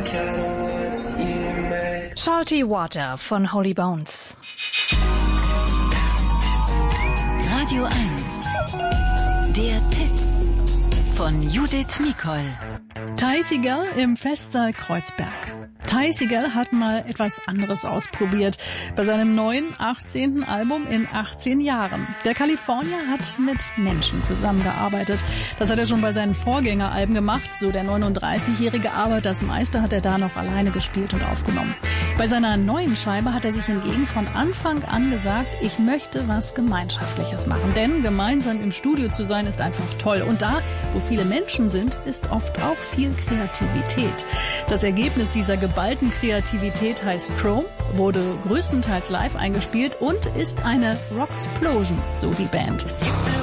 Salty Water von Holy Bones. Radio 1. Der Tipp von Judith Mikol. Ty Segall im Festsaal Kreuzberg. Ty Segall hat mal etwas anderes ausprobiert bei seinem neuen 18. Album in 18 Jahren. Der Kalifornier hat mit Menschen zusammengearbeitet. Das hat er schon bei seinen Vorgängeralben gemacht, so der 39-Jährige, aber das meiste hat er da noch alleine gespielt und aufgenommen. Bei seiner neuen Scheibe hat er sich hingegen von Anfang an gesagt, ich möchte was Gemeinschaftliches machen. Denn gemeinsam im Studio zu sein ist einfach toll. Und da, wo viele Menschen sind, ist oft auch viel Kreativität. Das Ergebnis dieser geballten Kreativität heißt Chrome, wurde größtenteils live eingespielt und ist eine Rocksplosion, so die Band.